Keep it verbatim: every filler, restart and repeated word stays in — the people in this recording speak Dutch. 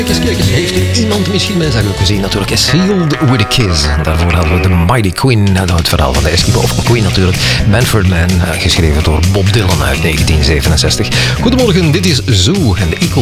Heeft iemand misschien mijn zak ook gezien? Natuurlijk. Sealed with a Kiss. Daarvoor hadden we de Mighty Queen. Het verhaal van de Eskimo of Queen natuurlijk. Manfred Mann, geschreven door Bob Dylan uit negentien zevenenzestig. Goedemorgen, dit is Zoo en de Equal.